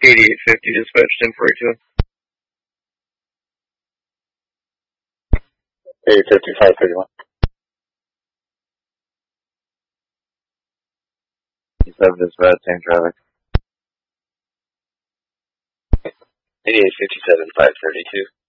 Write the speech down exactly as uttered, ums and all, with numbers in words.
eighty-eight fifty dispatch ten forty-two. eight fifty-five thirty-one. seven dispatch, same traffic. eighty-eight fifty-seven five thirty-two.